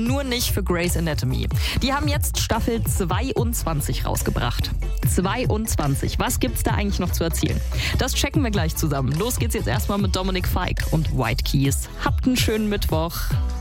Nur nicht für Grey's Anatomy. Die haben jetzt Staffel 22 rausgebracht. 22. Was gibt's da eigentlich noch zu erzählen? Das checken wir gleich zusammen. Los geht's jetzt erstmal mit Dominik Fike und White Keys. Habt einen schönen Mittwoch.